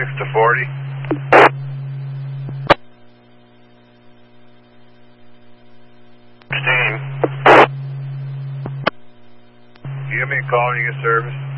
to 40. Give me a call when you get service.